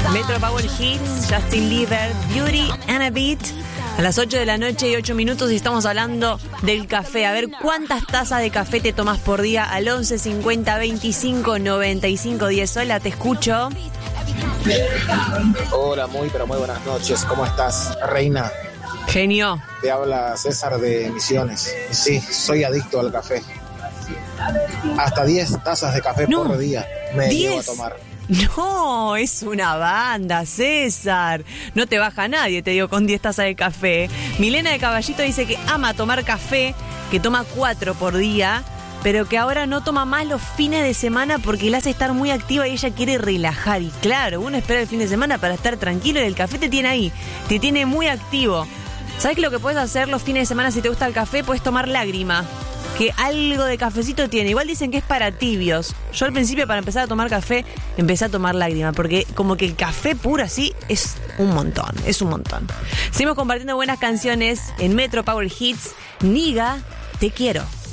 Metro Power Hits, Justin Bieber, Beauty and a Beat. A las 8 de la noche y 8 minutos y estamos hablando del café. A ver, ¿cuántas tazas de café te tomas por día? Al 11 50 25 95 10. Hola, te escucho. Hola, muy buenas noches. ¿Cómo estás, reina? Genio. Te habla César de Misiones. Sí, soy adicto al café. Hasta 10 tazas de café por día me llevo a tomar. No, es una banda, César. No te baja nadie, te digo, con 10 tazas de café. Milena de Caballito dice que ama tomar café, que toma 4 por día, pero que ahora no toma más los fines de semana porque la hace estar muy activa y ella quiere relajar. Y claro, uno espera el fin de semana para estar tranquilo y el café te tiene ahí, te tiene muy activo. ¿Sabes lo que puedes hacer los fines de semana si te gusta el café? Puedes tomar Lágrima, que algo de cafecito tiene. Igual dicen que es para tibios. Yo al principio, para empezar a tomar café, empecé a tomar Lágrima, porque como que el café puro así es un montón, es un montón. Seguimos compartiendo buenas canciones en Metro Power Hits. Niga, te quiero.